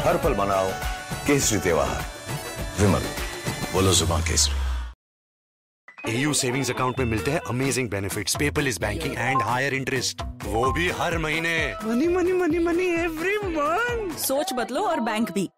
हर पल मनाओ केसरी त्योहार। विमल, बोलो जुबान केसरी। AU सेविंग्स अकाउंट में मिलते हैं amazing benefits, paperless banking and higher interest, वो भी हर महीने। Money money money money every month. सोच बदलो और बैंक भी।